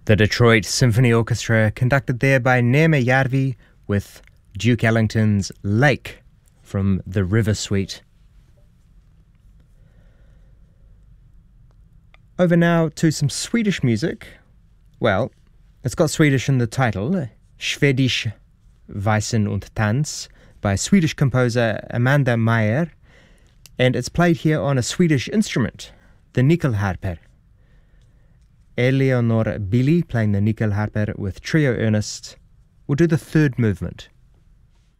The Detroit Symphony Orchestra, conducted there by Neema Järvi with Duke Ellington's Lake from the River Suite. Over now to some Swedish music. Well, it's got Swedish in the title, Schwedisch Weisen und Tanz, by Swedish composer Amanda Meyer, and it's played here on a Swedish instrument, the nyckelharper. Eleonore Billy playing the nyckelharper with Trio Ernest will do the third movement.